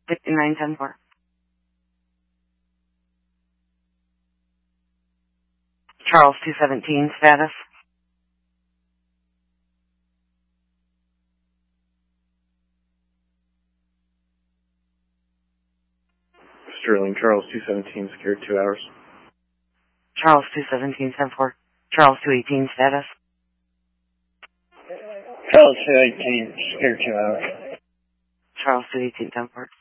5910-4. Charles 217, status. Sterling, Charles 217, secured 2 hours. Charles 217, 10-4. Charles 218, status. Charles 218, secured 2 hours. Charles 218, 10-4.